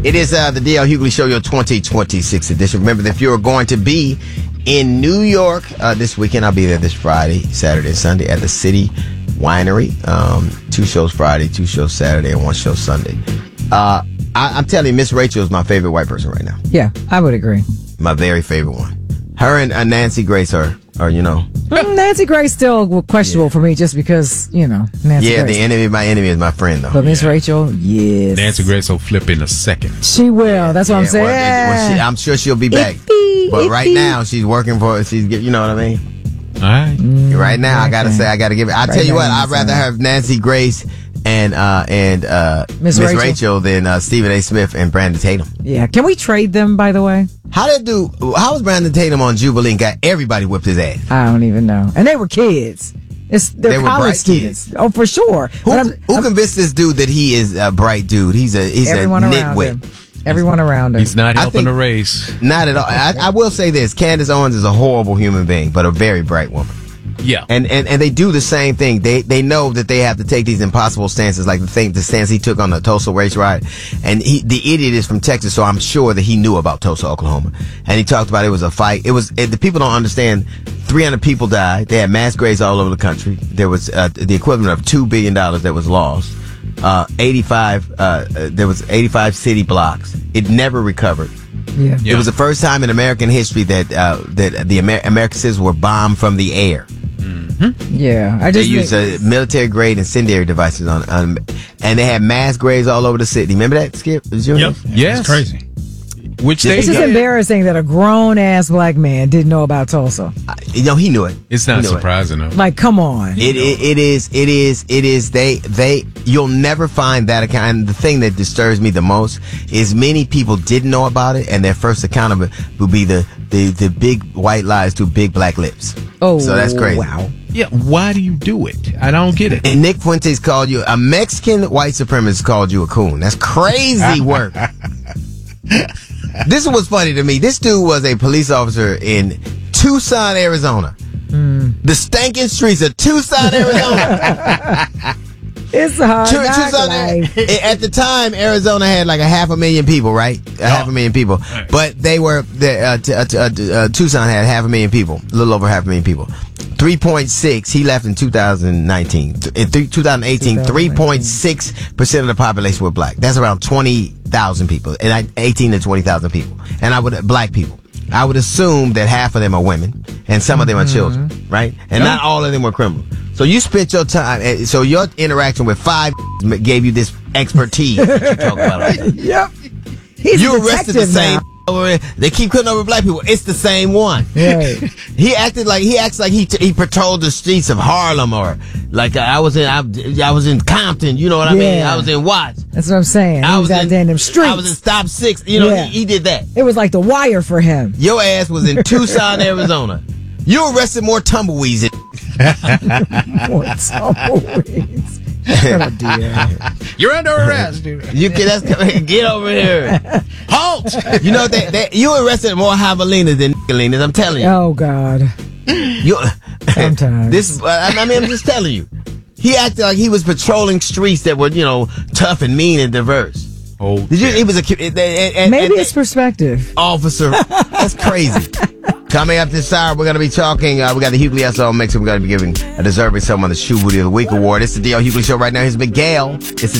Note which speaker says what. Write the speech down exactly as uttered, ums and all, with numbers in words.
Speaker 1: It is uh, the D L Hughley Show, your twenty twenty-six edition. Remember that if you're going to be in New York uh, this weekend, I'll be there this Friday, Saturday, and Sunday at the City Winery. Um, two shows Friday, two shows Saturday, and one show Sunday. Uh, I, I'm telling you, Miss Rachel is my favorite white person right now.
Speaker 2: Yeah, I would agree.
Speaker 1: My very favorite one. Her and uh, Nancy Grace are, are, you know.
Speaker 2: Mm, Nancy Grace still questionable yeah. for me just because, you know, Nancy
Speaker 1: Yeah,
Speaker 2: Grace.
Speaker 1: the enemy of my enemy is my friend, though.
Speaker 2: But Miss
Speaker 3: Yeah.
Speaker 2: Rachel, yes.
Speaker 3: Nancy Grace will flip in a second.
Speaker 2: She will. That's what
Speaker 1: Yeah,
Speaker 2: I'm saying.
Speaker 1: well, well, she, I'm sure she'll be back.
Speaker 2: Ippy,
Speaker 1: But right
Speaker 2: ippy.
Speaker 1: now, she's working for, she's, you know what I mean?
Speaker 3: All right.
Speaker 2: Mm,
Speaker 1: Right now, I gotta
Speaker 2: okay.
Speaker 1: say, I gotta give it. I
Speaker 2: Right
Speaker 1: tell you
Speaker 2: now,
Speaker 1: what, I'd
Speaker 2: Miss
Speaker 1: rather
Speaker 2: Rachel.
Speaker 1: have Nancy Grace and uh and uh
Speaker 2: Miss
Speaker 1: Miss
Speaker 2: Rachel.
Speaker 1: Rachel than uh, Stephen A. Smith and Brandon Tatum.
Speaker 2: Yeah. Can we trade them, by the way?
Speaker 1: How did do? How was Brandon Tatum on Jubilee and got everybody whipped his ass?
Speaker 2: I don't even know. And they were kids. It's they're
Speaker 1: They were
Speaker 2: college
Speaker 1: bright
Speaker 2: students. Oh, for sure.
Speaker 1: Who,
Speaker 2: But I'm-
Speaker 1: who
Speaker 2: I'm-
Speaker 1: convinced this dude that he is a bright dude? He's a he's
Speaker 2: everyone
Speaker 1: a
Speaker 2: around him.
Speaker 1: nitwit.
Speaker 2: Everyone around him.
Speaker 3: He's not
Speaker 1: I
Speaker 3: helping
Speaker 1: think-
Speaker 3: the race.
Speaker 1: Not at all. I, I will say this: Candace Owens is a horrible human being, but a very bright woman.
Speaker 3: Yeah.
Speaker 1: And, and and they do the same thing. They they know that they have to take these impossible stances, like the thing the stance he took on the Tulsa race riot. And he the idiot is from Texas, so I'm sure that he knew about Tulsa, Oklahoma. And he talked about it was a fight. It was it, the people don't understand. three hundred people died. They had mass graves all over the country. There was uh, the equivalent of two billion dollars that was lost. Uh, eighty-five. Uh, uh, there was eighty-five city blocks. It never recovered.
Speaker 2: Yeah.
Speaker 3: Yeah.
Speaker 1: It was the first time in American history that uh, that the Amer- American citizens were bombed from the air.
Speaker 2: Yeah. I
Speaker 1: They
Speaker 2: just
Speaker 1: used uh, military grade incendiary devices on, on, and they had mass graves all over the city. Remember that, Skip? Did you
Speaker 4: Yep.
Speaker 3: Yes.
Speaker 4: It's crazy.
Speaker 3: Which they
Speaker 2: It's just
Speaker 3: did.
Speaker 2: embarrassing that a grown ass black man didn't know about Tulsa.
Speaker 1: You know, he knew it.
Speaker 3: It's not
Speaker 1: He knew it.
Speaker 3: surprising though.
Speaker 2: Like, come on.
Speaker 1: It, it it is it is it is they they you'll never find that account. And the thing that disturbs me the most is many people didn't know about it, and their first account of it will be the the, the big white lies to big black lips.
Speaker 2: Oh,
Speaker 1: so that's crazy.
Speaker 2: Wow.
Speaker 3: Yeah. Why do you do it? I don't get it.
Speaker 1: And Nick Fuentes called you a Mexican white supremacist called you a coon. That's crazy work. This was funny to me. This dude was a police officer in Tucson, Arizona.
Speaker 2: Mm.
Speaker 1: The stinking streets of Tucson, Arizona.
Speaker 2: It's a hard
Speaker 1: Tu-
Speaker 2: knock
Speaker 1: Tucson,
Speaker 2: life.
Speaker 1: at the time, Arizona had like a half a million people, right? A half a million people. But they were, the, uh, t- uh, t- uh, uh, Tucson had half a million people, a little over half a million people. three point six, he left in two thousand nineteen. In th- twenty eighteen, three point six percent of the population were black. That's around twenty thousand people, and I, eighteen to twenty thousand people. And I would, black people. I would assume that half of them are women, and some of them are children, right? And not all of them were criminals. So you spent your time, eh, so your interaction with five gave you this expertise that you talk about. Right?
Speaker 2: Yep. He's
Speaker 1: You
Speaker 2: a
Speaker 1: arrested the
Speaker 2: detective
Speaker 1: same.
Speaker 2: now.
Speaker 1: Over, they keep putting over black people. It's the same one.
Speaker 2: Right.
Speaker 1: He acted like he acts like he t- he patrolled the streets of Harlem, or like uh, I was in I, I was in Compton. You know what I mean?
Speaker 2: Yeah.
Speaker 1: I was in Watts.
Speaker 2: That's what I'm saying.
Speaker 1: I
Speaker 2: he was,
Speaker 1: was
Speaker 2: out
Speaker 1: in
Speaker 2: there in them streets.
Speaker 1: I was in Stop Six. You know,
Speaker 2: Yeah.
Speaker 1: he, he did that.
Speaker 2: It was like The Wire for him.
Speaker 1: Your ass was in Tucson, Arizona. You arrested more tumbleweeds. In-
Speaker 2: What's always? Oh, dear.
Speaker 3: You're under arrest, dude.
Speaker 1: you get that's, get over here.
Speaker 3: Halt!
Speaker 1: You know that they, you arrested more javelinas than Nicolinas. I'm telling you.
Speaker 2: Oh, God.
Speaker 1: You,
Speaker 2: Sometimes.
Speaker 1: this, uh, I mean, I'm just telling you. He acted like he was patrolling streets that were, you know, tough and mean and diverse.
Speaker 3: Oh,
Speaker 1: Did you? He was a and, and, and,
Speaker 2: Maybe
Speaker 1: and,
Speaker 2: it's perspective.
Speaker 1: officer. That's crazy. Coming up this hour, we're going to be talking. Uh, we got the Hughley S O mix, and we're going to be giving a deserving someone the Shoe Booty of the Week award. It's the D L Hughley Show right now. Here's Miguel. It's the